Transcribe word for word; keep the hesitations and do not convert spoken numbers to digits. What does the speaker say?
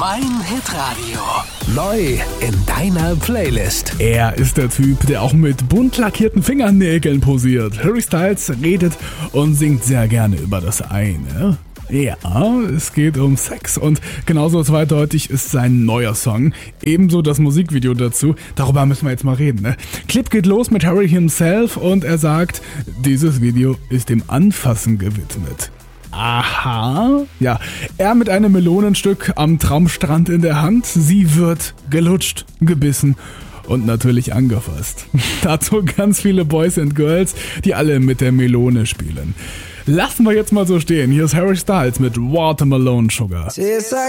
Mein Hitradio. Neu in deiner Playlist. Er ist der Typ, der auch mit bunt lackierten Fingernägeln posiert. Harry Styles redet und singt sehr gerne über das eine. Ja, es geht um Sex und genauso zweideutig ist sein neuer Song. Ebenso das Musikvideo dazu. Darüber müssen wir jetzt mal reden, ne? Clip geht los mit Harry himself und er sagt, dieses Video ist dem Anfassen gewidmet. Aha. Ja, er mit einem Melonenstück am Traumstrand in der Hand. Sie wird gelutscht, gebissen und natürlich angefasst. Dazu ganz viele Boys and Girls, die alle mit der Melone spielen. Lassen wir jetzt mal so stehen. Hier ist Harry Styles mit Watermelon Sugar.